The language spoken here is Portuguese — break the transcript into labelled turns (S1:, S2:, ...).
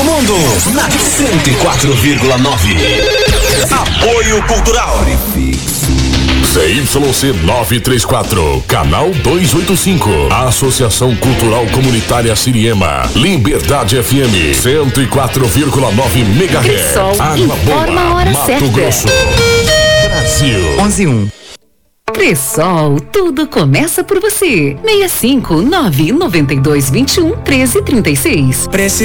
S1: do mundo, na 104,9. Apoio Cultural.
S2: ZYC 934, canal 285. Associação Cultural Comunitária Siriema. Liberdade FM 104,9 MHz.
S3: Cressol informa a hora
S2: Mato
S3: certa.
S2: Grosso, Brasil.
S4: 11:01.
S3: Cressol, tudo começa por você. 659-9221-1336.